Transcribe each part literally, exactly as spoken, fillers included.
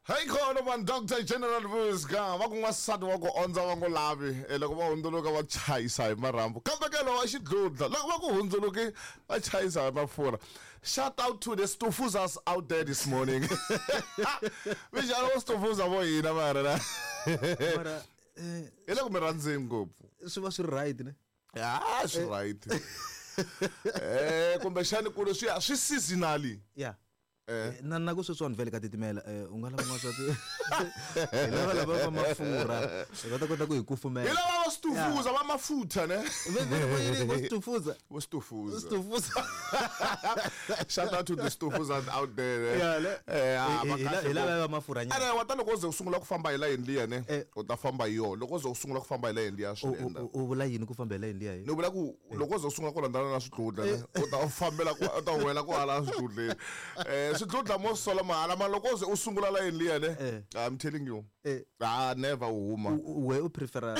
Hey khona man Doctor General Vuska va ku n'wasati wa ku ondza va ngo lavi loko va hundzuluka va chayisa hi marhambu kambe ke lo wa xidludla loko va ku hundzuluki va chayisa hi mafurha. Shout out to the stufuzas out there this morning. Vijana va stufuza vo hina mara na mara eh ile ku mi rhandzeni ngopfu swi va swi right ne ah swi right eh kumbe xani ku ri swi swi seasonally yeah eh na na ku sweswi vele ka titimela eh u nga lava n'wasati lava lava va mafurha va ta kota ku hi kufumela ile va stufuza va mafutha ne va stufuza va stufuza stufuza shout out to the stufuzas out there eh ila va mafurha nyana ara wa ta loko uze usungula ku famba hi line liya ne u ta famba hi yona loko uze usungula ku famba hi line liya swi endla u vula yini ku famba hi line liya no vula ku loko uze usungula ku landzana na swidludla ne u ta fambela ku u ta wela ku hala swidludleni eh swidludla mo sola mahala ma loko uze usungula line liya ne I'm telling you ah never huma we u prefer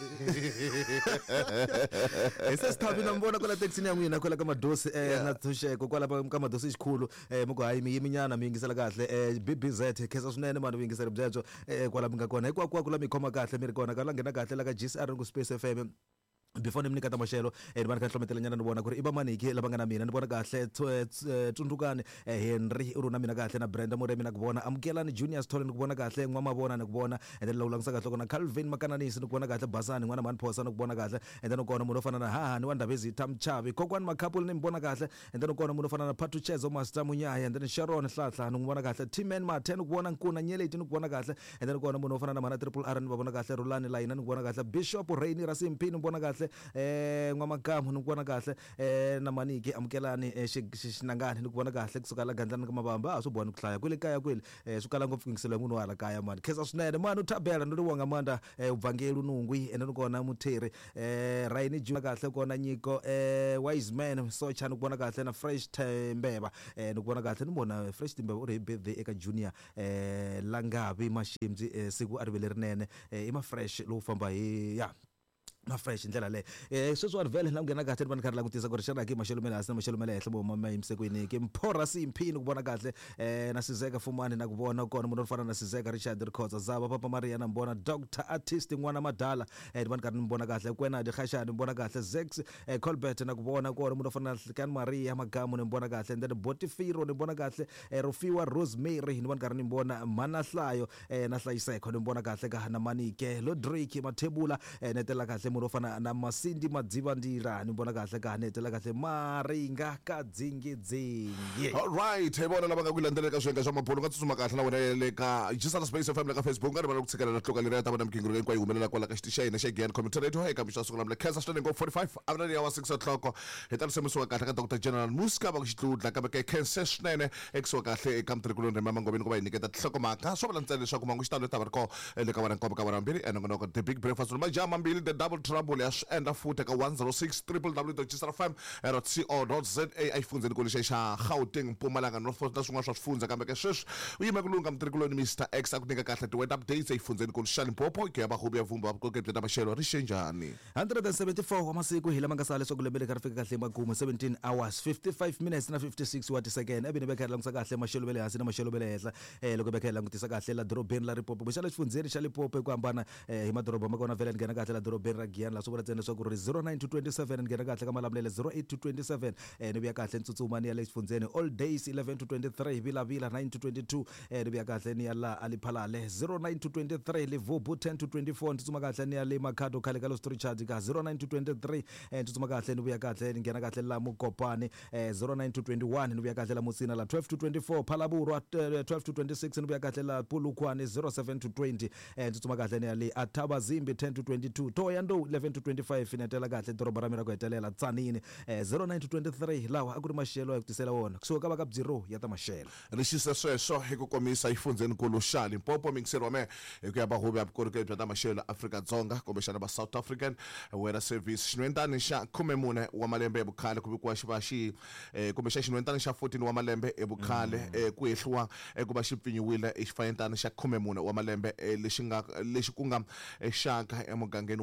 ese sthabi nambona kola taxi ya n'wina kola ka madosi eh na thusheko kwala ka madosi xikhulu eh muku hayi mi yiminyana mi yingisela kahle eh B B Z khesa swinene mani mi yingisela byejo eh kwala mi nga kona hikwako kwa kula mi khoma kahle mi ri kona ka la nghena kahle la ka G C R ku Space F M before nimnika ta mashelo eh bana ka hlometela nyana ni bona ku ri iba maniki lava nga na mina ni bona kahle Tundukane Henry uruna mina kahle na Brenda More mina ku bona Amukelani Junior Story ni ku bona kahle ngwama bona ni ku bona and then lawulangisa kahle kona Calvin Makananisi ni ku bona kahle Basani ngwana mani Phosa ni ku bona kahle and then ukona munhu ofana na ha ni wandabezi Tamchavi kokwani makhapuli ni mbona kahle and then ukona munhu ofana na Patuchezo Master Munyaya and then Sharon Hlatla ni ku bona kahle Timen Mathe ni ku bona Nkuna Nyeleti ni ku bona kahle and then ukona munhu ofana na mana Triple R ni ku bona kahle Rulani Laina ni ku bona kahle Bishop Rainy Rasimpi ni ku bona kahle eh ngwamagamu nikubona kahle eh namaniki Amukelani xinangani nikubona kahle kusukala gandlana ka mabamba a swo bona ku hlaya kwele kaya kwele eh sukala ngopfu ngisela munhu wala kaya mani khesa swinene mani uthabela no riwanga manda eh ubvangeli nungwi ene nikona mutheri eh Raini Juma kahle kona nyiko eh Wise Man Socha nikubona kahle na Fresh Tembeba eh nikubona kahle nibona Fresh Tembeba uri birthday eka Junior eh Langabi Mashimzi siku arivele rinene eh ima fresh lo famba hi ya ma fresh ndlela le eh sweswi vele la ngena kahle bani khari la kutisa ku ri xana ke mashelo mele hasi mashelo mele ehlo mama yimsekweni ke mphora simphini kubona kahle eh na Sizeka Fumani na kubona kona umuntu ofana na Sizeka Richard Rikhoza zaba papa Maria na mbona Doctor Artist ngwana madala eh bani khari mbona kahle kwena di khashani mbona kahle Zex eh Colbert na kubona kona umuntu ofana na Kan Maria Magamu ni mbona kahle ndende Botifiro ni mbona kahle eh Rufiwa Rosemary ni bani khari mbona Manahlayo eh na Hlayiseko ni mbona kahle ka na Manike Lodrick Mathebula eh netela kahle murofana na Masindi Madziva Ndira ni mbona kahle ka netela kahle Maringa ka dzingidzingi. All right hebona laba nga kulandeleka swenga swa mapolo ka tsutsuma kahle na wena le ka Jisala Space F M le ka Facebook ngari bana ku tsikela la hloka le reta bana mkingiro kwa yumelela kwa la ka xitixeni xa Again Community Radio hey ka misha sukula mle Kaizer Stadium go forty-five avana ya wa six o'clock heta le semisuka kahle ka Doctor General Muska ba ku xitludla ka ke concessionene eksuka kahle eka mtrikuloni mama ngobeni kuba iniketa hlokomaka swo balantsela leswaku mangu xitalo ta bariko le ka vana nkoba ka vana mbili ene ngona the big breakfast ma jama mbili the double trouble ya enda futhi ka one oh six w w w dot gisara f m dot co dot za ayifundzeni ku lexi xa Gauteng Mpumalanga North Coast na swin'wana swa swifundzha kambe ke sweswi u yime kulunga mtrikuloni Mister X akunika kahle ti weather updates ayifundzeni ku Limpopo ke ba khubi ya vumba ku ke bya maxelo ri xenjani one hundred seventy-four wa masiku hila manga sale so kulembele ka rifika kahle makumu seventeen hours fifty-five minutes na fifty-six wa second ebini bekhala langisa kahle maxelo bele hansi na maxelo bele hehla eh loko bekhala langutisa kahle la dorobeni la Limpopo bexala xifundzeni xa Limpopo ku hambana eh hi madoroba ma kona vele ngena kahle la dorobeni ra Giyani la so vula tsena so ku ri zero nine two twenty-seven ngena kahle ka malamulele zero eight two twenty-seven eh ni biya kahle ntsutsuma ni ya le xifundzeni all days eleven to twenty-three vila vila nine to twenty-two eh ni biya kahle ni ya la Aliphalale zero nine to twenty-three Livubu ten to twenty-four ntsutsuma kahle ni ya le Makhado khale ka lo Story Charge ka zero nine to twenty-three eh ntsutsuma kahle ni biya kahle ni ngena kahle la Mukopane eh zero nine to twenty-one ni biya kahle la Musina la twelve to twenty-four Phalaburwa twelve to twenty-six ni biya kahle la Pulukwane zero seven to twenty eh ntsutsuma kahle ni ya le Athabazimbi ten to twenty-two Toyando eleven to twenty-five inetela kahle doroba ra mina ku hetelela Tsanini eh zero nine to twenty-three lawa akuri maxelo ekutisela wona kusuka ka bzero ya ta maxelo rixisa sweswo hi ku komisa ifundzeni ku Lusha Limpopo mingisero me ku ya ba hobi abukorike bya ta maxelo Africa Dzonga kumbe xana ba South African weather service xinwentani xa khume mune wa malembe ebukhale ku bikuwa xiva xi eh kumbe xa xinwentani xa fourteen wa malembe ebukhale eh ku hehliwa ku ba xipfinyiwile exifayentani xa khume mune wa malembe lexi nga lexi ku nga exaka emugangeni wa N'waxinya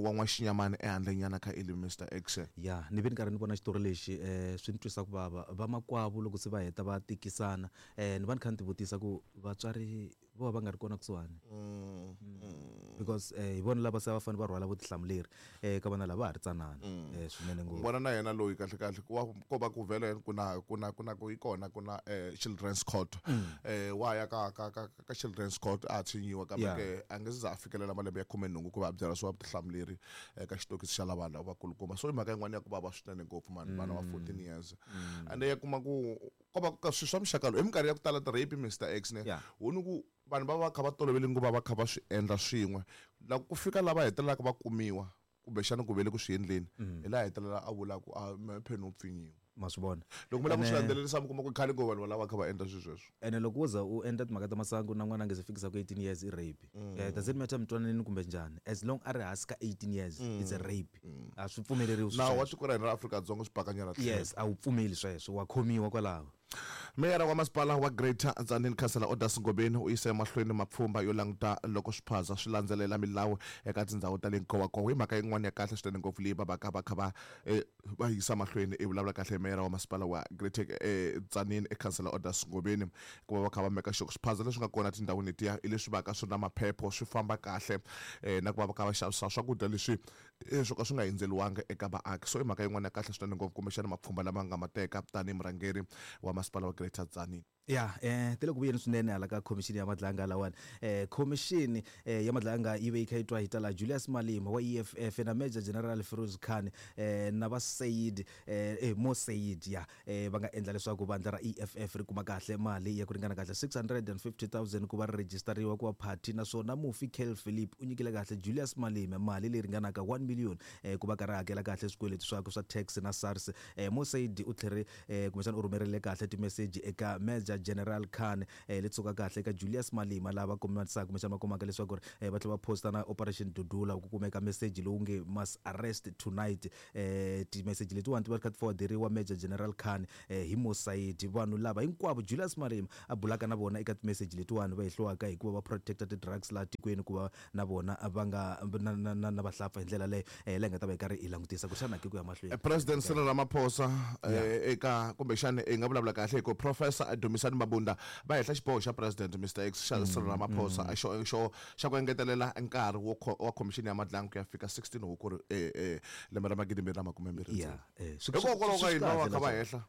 nyamani ehandle nyana kha ili Mister X. ya ni ve ni karhi ni vona xitori lexi eh swi ni twisa ku vava va makwavo loko se va heta va tikisana eh ni va ni kha ni ti vutisa ku vatswari vo va nga ri kona kusuhani because eh hi vona lava se va fanele va rhwala vutihlamuleri eh ka vana lava ha ri tsanana eh swinene ngopfu Ngwana na yena loyi kahle kahle ku wa- ko va ku vele kuna kuna kuna ku ikona kuna eh children's court eh wa ya ka ka ka ka children's court a tshinyiwa kambe Yeah. ke angeze a fikelela malembe ya khume nhungu ku va byela swa vutihlamuleri eka xitokisi xa lava lava vakulukumba so i mhaka yin'wana ya ku vava swinene ngopfu mani vana va fourteen years and ya kuma ku ko va ka swi swa mixaka lowu hi minkarhi ya ku tala ti-rape Mister X ne Yeah. wu ni ku vanhu va va kha va tolovele nguva va kha va swi endla swin'we loko ku fika lava hetelelaka va kumiwa kumbexana ku vele ku swi endleni hi laha hetelela a vula ku a mapheni u pfinyiwa ma swi vona loko mi lava ku swi Ene- landzelerisa mi kuma ku khale ko vanhu lava kha va endla swilo sweswo ene loko uza u endla timhaka ta masangu na n'wana a nga se fikisa ku eighteen years i rape eh doesn't matter mtwananini kumbe njhani as long a ri hansi ka eighteen years it's a rape a swi pfumeleriwi nawu wa sweswo. tiko ra hina ra Afrika-Dzonga swi pakanyana yes a wu pfumeli sweswo wa khomiwa kwalaho meyara wa masipala wa Greater Tzaneen Councillor Odas Ngobeni u yise mahlweni mapfhumba yo languta loko swiphaza swi landzelela milawu eka tindhawu ta le Nkowakowa hi mhaka yin'wana ya kahle swinene ngopfu leyi va va kha va kha va eh, va yisa mahlweni i vulavula kahle hi meyara wa masipala wa Greater eh, Tzaneen Councillor Odas Ngobeni ku va va kha va meka sure swiphaza leswi nga kona tindhawini letiya i leswi va ka swi na maphepho swi famba kahle eh, na ku va va kha va xavisa swakudya leswi eh, swo ka swi nga hindzeliwanga eka vaaki so i mhaka yin'wana ya kahle swinene ngopfu kumbexana mapfhumba lama nga ma teka tanihi murhangeri wa masipala wa Greater Tzaneen. ya eh tele ku vuyeni swinene hala ka commission ya madlanga lawani eh commission eh ya madlanga yi ve yi kha yi twa hi tala Julius Malema wa E F F na Major General Feroz Khan eh na va Said eh eh, Mo Said ya eh va nga endla leswaku vandla ra E F F ri kuma kahle mali ya ku ringana kahle six hundred fifty thousand ku va ri registreriwa ku va party naswona Mufi Kel Philip u nyikile kahle Julius Malema mali leyi ringanaka one million eh ku va ka ri hakela kahle swikweleti swakwe swa tax na SARS eh Mo Said u tlhere eh kumbexana u rhumerile kahle ti message eka Major General Khan eh letsoka kahle ka Julius Malema lava kombisaka kumbexana va komaka leswaku eh va tlhela va posta na Operation Dudula ku kumeka message lowu nge must arrest tonight eh ti message letiwani ti va kha ti forwarderiwa Major General Khan eh hi Mo Said vanhu lava hinkwavo Julius Malema a bulaka na vona eka ti message letiwani va hihliwaka hikuva va protecta ti drugs la tikweni ku va na vona va nga na na na, na vahlampfa hi ndlela leyo eh leyi nga ta va yi karhi hi langutisa ku xana ke ku ya mahlweni President Cyril Ramaphosa eh, eka kumbexana i nga vulavula kahle hi ku Professor Dumisani Mabunda va hehla xiboho xa President Mister X xa Cyril Ramaphosa a xo xo xa ku engetelela nkarhi wo kho- wa commission ya madlanga ku ya fika sixteen Hukuri eh eh lembe ra magidi mbirhi na makume mbirhi ya eh hikokwalaho ka yini va va kha va hehla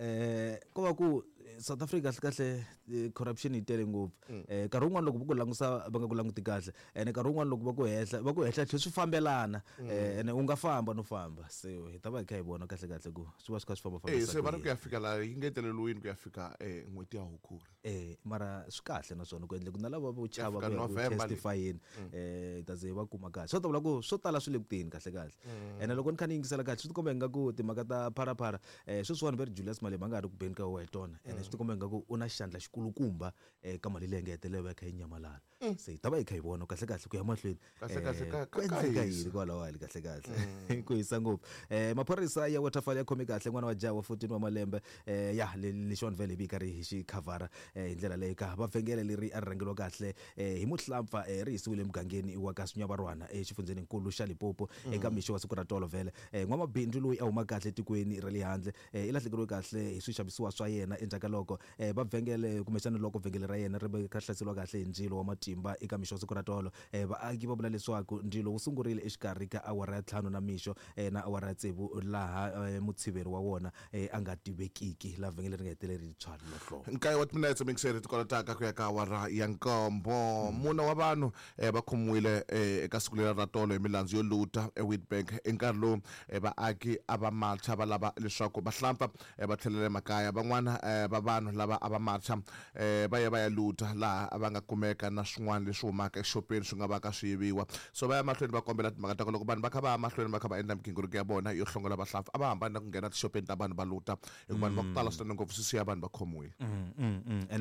eh ko va ku eh, South Africa kahle kahle eh, corruption yi tele ngopfu eh nkarhi wun'wana loko va ku langusa va nga ku languti kahle ene nkarhi wun'wana loko va ku hehla va ku hehla tlhe swi fambelana eh ene u nga famba no famba se hi ta va hi kha hi vona kahle kahle ku swi va swi kha swi famba eh se va ri famba ku ya fika la yi ngeteleliwini ku ya fika eh n'hweti ya Hukuri eh mara swi kahle naswona ku endle ku na lava vo chava fika ku ya ku November le. testifyeni eh ta ze va kuma kahle swo ta vula ku swo tala swi le kuteni kahle kahle ene loko ni kha ni yingisela kahle swi tikomba ingaku timhaka ta pharapara eh sweswiwani va ri Julius Malema a nga ha ri ku beni ka wa hi tona ene swi tikomba ingaku u na xandla xikulukumba eh ka mali leyi nga hetelela va kha yi nyamalala se hi ta va hi kha hi vona kahle kahle ku ya mahlweni Kahle kahle eh, ka- ku ka- ka endleka hisa. yini kwalaho hali kahle kahle ku hisa ngopfu eh maphorisa ya Waterfall ya khome kahle n'wana wa jaha wa fourteen wa malembe eh ya lexon vele hi karhi hi xi khavara eh hi ndlela leyi ka vavhengele leri a ri rhangeriwa kahle eh hi muhlampfa eh ri yisiwile emugangeni wa ka Swinyavavarwana exifundzeninkulu xa Limpopo eka mixo wa siku ra tolo vele eh n'wamabindzu loyi a huma kahle tikweni ra le handle eh i lahlekeriwe kahle hi swixavisiwa swa yena endzhaku ka loko eh vavhengele kumbexana loko vhengele ra yena ri ve kha hlaseriwa kahle hi ndzilo wa matimba eka mixo wa siku ra tolo eh vaaki va vula leswaku ndzilo wu sungurile exikarhi ka awara ya ntlhanu na mixo eh na awara ya tsevu laha eh, mutshiveri wa wona eh a nga tivekiki laha vhengele ri nga heteleri ri tshwarilo nhloko nkaye wa timinetse mikiseri tikolotaka ku ya ka awara ya nkombo mune wa vanhu eh, va khomiwile eh, eka siku leri ra tolo hi milandzu yo luta eWitbank i nkarhi lowu eh, vaaki a va marcha va lava leswaku vahlampfa eh, va tlhelele makaya van'wana eh, va vanhu lava a va marcha eh, va ya va ya luta laha va nga kumeka na swin'wana leswi humaka exopeni swi nga va ka swi yiviwa so va ya mahlweni va kombela timhaka ta ku loko vanhu va kha va ya mahlweni va kha va endla migingiriko ya vona yo hlongola vahlampfa a va hambani na ku nghena tixopeni ta vanhu va luta hikuva vanhu va ku tala swinene ngopfu swi siya vanhu va khomiwile mm mm mm and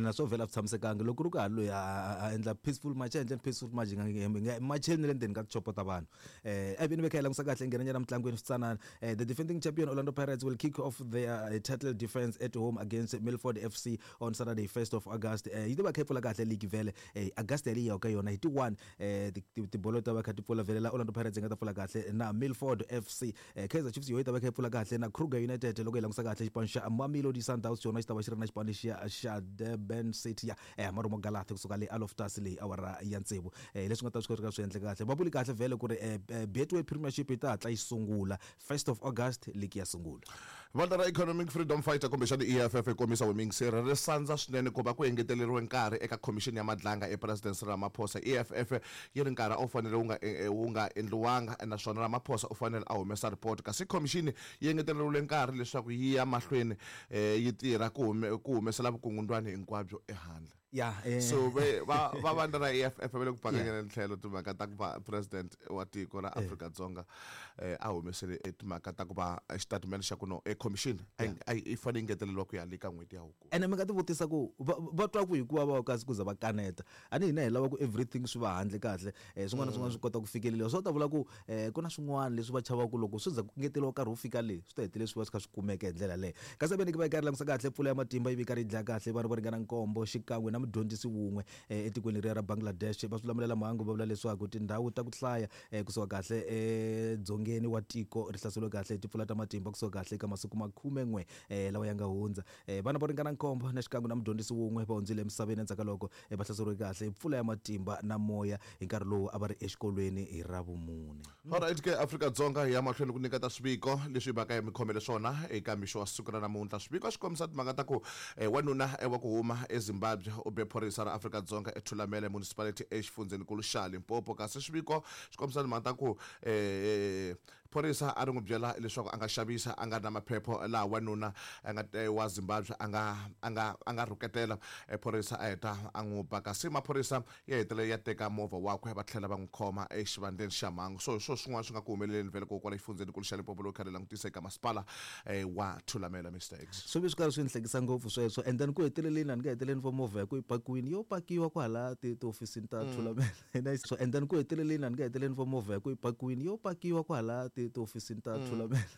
na swo vela tshamisekanga loko ri ku ha loyi a endla peaceful march endla peaceful march macheni le ndeni ka chopota vanhu eh ebini bekhela langisa kahle ngena namhlangweni sitsanana the defending champion Orlando Pirates will kick off their uh, title defense at home against Milford F C on Saturday first of August eh yiba khepula kahle league vele eh August yali ya ka yona iti one eh tibolo ta bakhathi pula vele la Orlando Pirates ngata pula kahle na Milford F C eh Kaizer Chiefs yoita bakhe pula kahle na Kruger United loko langisa kahle xipanisha Mamelodi Sundowns yona xitava xirina xipanisha xa Durban City eh marumo Galata kusuka le Aloftas le awara ya ntsevu eh leswi nga ta swi kota swi endle kahle babuli kahle vele ku ri Betway Premiership ita atla isungula first of August league ya sungula Vandla ra Economic Freedom Fighter kumbe xana E F F komisa Wemingsira ri sandza swinene ku va ku engeteleriwe nkarhi eka commission ya madlanga e President Ramaphosa E F F yi ri nkarhi u fanele u nga u nga endliwanga naswona Ramaphosa u fanele a humesa report kasi commission yi engeteleriwe nkarhi leswaku yi ya mahlweni yi tirha ku ku humesela vukungundwani hinkwabyo ehandle yeah eh. So va va vandla ra E F F vele ku pakanyela nhlelo timhaka ta ku va president wa tiko ra Africa Dzonga eh a humesele timhaka ta ku va statement xa kuno e commission ai i fanele ngetelelwa ku ya leka n'weti ya huku ene mi nga ti vutisa ku va twa ku hikuva va kasi ku za va kaneta ani hina hi lava ku everything swi va handle kahle eh swin'wana swin'wana swi kota ku fikelela so ta vula ku eh kuna swin'wana leswi va chava ku loko swi za ku ngeteliwa karhi u fika le swi ta hetile swi va swi ka swi kumeka hi ndlela leyo kasi bene ke va karhi langisa kahle pfula ya matimba yi vi karhi dlaya kahle vanhu va ringana nkombo xikan'we na mudyondzisi wun'we etikweni ra Bangladesh va swilamalela mahangu va vula leswaku tindhawu ta ku hlaya kusuka kahle edzongeni wa tiko ri hlaseriwe kahle tipfula ta matimba kusuka kahle ka masiku makhume n'we lawa ya nga hundza vana va ringana nkombo na xikan'we na mudyondzisi wun'we va hundzile emisaveni endzhaku ka loko va hlaseriwe kahle pfula ya matimba na moya hi nkarhi lowu a va ri exikolweni hi Ravumune. Alright ke Africa Dzonga ya mahlweni ku nyiketa swiviko leswi va ka hi mikhomelo swona eka mixo wa siku ra namuntlha swiviko swi kombisa timhaka ta ku wanuna wa ku huma eZimbabwe u be phorisa ra Africa Dzonga eThulamele municipality exifundzeni ku Lushali Limpopo kasi swiviko swi kombisa timhaka ta ku eh phorisa a ri n'wi byela leswaku anga xavisa anga na maphepho la wanuna anga wa Zimbabwe anga anga anga ruketela phorisa a heta a n'wi ba kasi maphorisa ya hetele ya teka movha wakwe va tlhela va n'wi khoma exivandleni xa mhangu so swo swin'wana swi nga ku humeleleni vele ko kwala exifundzeni ku Lushali Limpopo lo khale langutisa eka masipala wa Thulamela mistakes swi vi swi karhi swi nhlekisa ngopfu sweswo and then ku heteleleni a ni nga heteleleni for movha ku ipakiwini yo pakiwa kwala ti office ta Thulamela so and then ku heteleleni a ni nga heteleleni for movha ku ipakiwini yo pakiwa kwala ti office ta Thulamela